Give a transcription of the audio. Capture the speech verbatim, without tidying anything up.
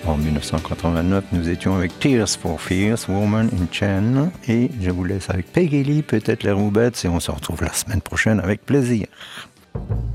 En dix-neuf cent quatre-vingt-neuf, nous étions avec Tears for Fears, Woman in Chain. Et je vous laisse avec Peggy Lee, peut-être les Roubettes, et on se retrouve la semaine prochaine avec plaisir.